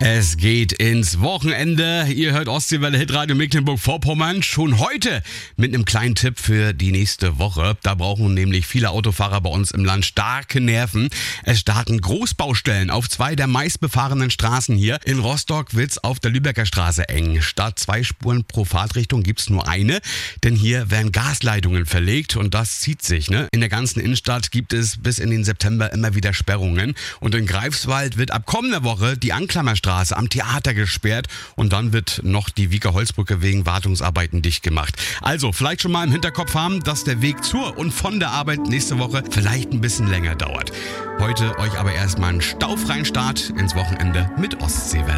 Es geht ins Wochenende. Ihr hört Ostseewelle Hitradio Mecklenburg-Vorpommern. Schon heute mit einem kleinen Tipp für die nächste Woche. Da brauchen nämlich viele Autofahrer bei uns im Land starke Nerven. Es starten Großbaustellen auf 2 der meistbefahrenen Straßen hier. In Rostock wird's auf der Lübecker Straße eng. Statt 2 Spuren pro Fahrtrichtung gibt's nur eine, denn hier werden Gasleitungen verlegt und das zieht sich. In der ganzen Innenstadt gibt es bis in den September immer wieder Sperrungen. Und in Greifswald wird ab kommender Woche die Anklammerstraße am Theater gesperrt und dann wird noch die Wieker-Holzbrücke wegen Wartungsarbeiten dicht gemacht. Also vielleicht schon mal im Hinterkopf haben, dass der Weg zur und von der Arbeit nächste Woche vielleicht ein bisschen länger dauert. Heute euch aber erstmal einen staufreien Start ins Wochenende mit Ostseewelle.